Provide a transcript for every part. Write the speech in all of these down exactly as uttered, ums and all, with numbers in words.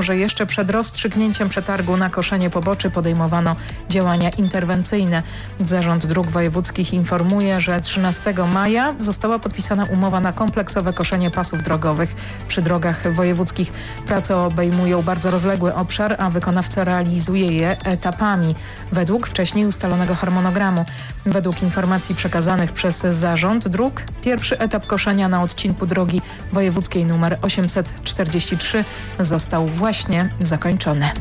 że jeszcze przed rozstrzygnięciem przetargu na koszenie poboczy podejmowano działania interwencyjne. Zarząd Dróg Wojewódzkich informuje, że trzynastego maja została podpisana umowa na kompleksowe koszenie pasów drogowych przy drogach wojewódzkich. Prace obejmują bardzo rozległy obszar, a wykonawca realizuje je etapami według wcześniej ustalonego harmonogramu. Według informacji przekazanych przez Zarząd Dróg pierwszy etap koszenia na odcinku drogi wojewódzkiej nr osiemset czterdzieści trzy został właśnie zakończony.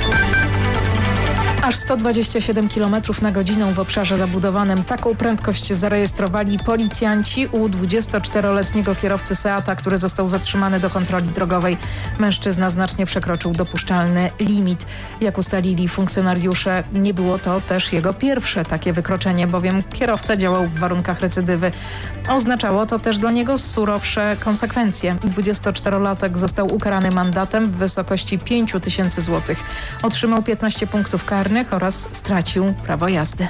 Aż sto dwadzieścia siedem kilometrów na godzinę w obszarze zabudowanym. Taką prędkość zarejestrowali policjanci u dwudziestoczteroletniego kierowcy Seata, który został zatrzymany do kontroli drogowej. Mężczyzna znacznie przekroczył dopuszczalny limit. Jak ustalili funkcjonariusze, nie było to też jego pierwsze takie wykroczenie, bowiem kierowca działał w warunkach recydywy. Oznaczało to też dla niego surowsze konsekwencje. dwudziestoczterolatek został ukarany mandatem w wysokości pięć tysięcy złotych. Otrzymał piętnaście punktów karnych oraz stracił prawo jazdy.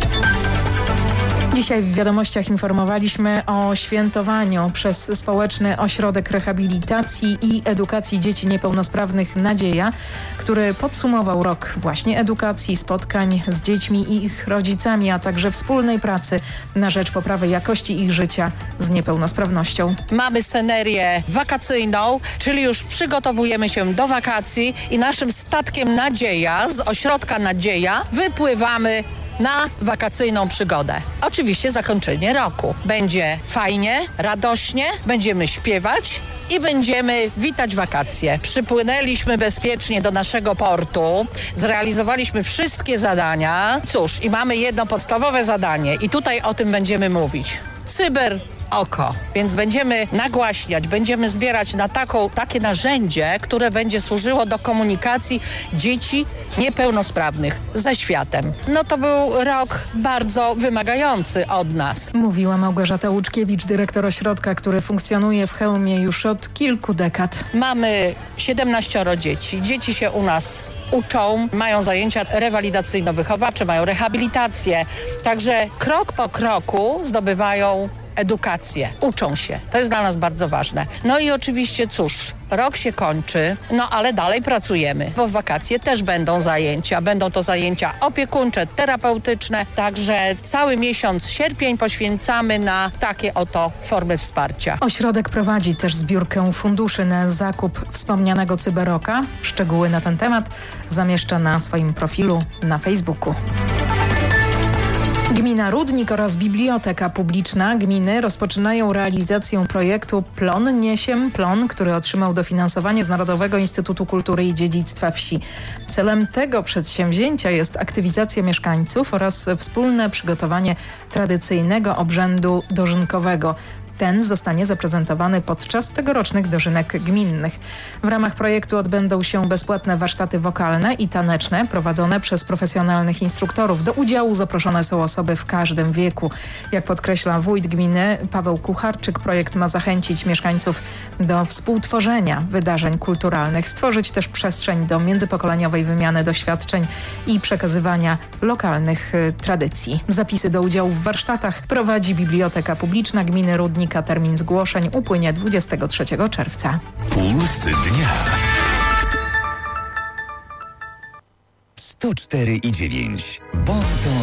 Dzisiaj w wiadomościach informowaliśmy o świętowaniu przez Społeczny Ośrodek Rehabilitacji i Edukacji Dzieci Niepełnosprawnych Nadzieja, który podsumował rok właśnie edukacji, spotkań z dziećmi i ich rodzicami, a także wspólnej pracy na rzecz poprawy jakości ich życia z niepełnosprawnością. Mamy scenerię wakacyjną, czyli już przygotowujemy się do wakacji i naszym statkiem Nadzieja z Ośrodka Nadzieja wypływamy na wakacyjną przygodę. Oczywiście zakończenie roku. Będzie fajnie, radośnie, będziemy śpiewać i będziemy witać wakacje. Przypłynęliśmy bezpiecznie do naszego portu, zrealizowaliśmy wszystkie zadania. Cóż, i mamy jedno podstawowe zadanie i tutaj o tym będziemy mówić. Cyber oko. Więc będziemy nagłaśniać, będziemy zbierać na taką, takie narzędzie, które będzie służyło do komunikacji dzieci niepełnosprawnych ze światem. No to był rok bardzo wymagający od nas. Mówiła Małgorzata Łuczkiewicz, dyrektor ośrodka, który funkcjonuje w Chełmie już od kilku dekad. Mamy siedemnaścioro dzieci. Dzieci się u nas uczą, mają zajęcia rewalidacyjno-wychowawcze, mają rehabilitację. Także krok po kroku zdobywają edukację, uczą się. To jest dla nas bardzo ważne. No i oczywiście cóż, rok się kończy, no ale dalej pracujemy, bo w wakacje też będą zajęcia. Będą to zajęcia opiekuńcze, terapeutyczne, także cały miesiąc sierpień poświęcamy na takie oto formy wsparcia. Ośrodek prowadzi też zbiórkę funduszy na zakup wspomnianego cyberoka. Szczegóły na ten temat zamieszcza na swoim profilu na Facebooku. Gmina Rudnik oraz Biblioteka Publiczna gminy rozpoczynają realizację projektu Plon Niesiem Plon, który otrzymał dofinansowanie z Narodowego Instytutu Kultury i Dziedzictwa Wsi. Celem tego przedsięwzięcia jest aktywizacja mieszkańców oraz wspólne przygotowanie tradycyjnego obrzędu dożynkowego. Ten zostanie zaprezentowany podczas tegorocznych dożynek gminnych. W ramach projektu odbędą się bezpłatne warsztaty wokalne i taneczne prowadzone przez profesjonalnych instruktorów. Do udziału zaproszone są osoby w każdym wieku. Jak podkreśla wójt gminy Paweł Kucharczyk, projekt ma zachęcić mieszkańców do współtworzenia wydarzeń kulturalnych, stworzyć też przestrzeń do międzypokoleniowej wymiany doświadczeń i przekazywania lokalnych y, tradycji. Zapisy do udziału w warsztatach prowadzi Biblioteka Publiczna Gminy Rudnik. Termin zgłoszeń upłynie dwudziestego trzeciego czerwca. Puls dnia. sto cztery i dziewięć. Bo to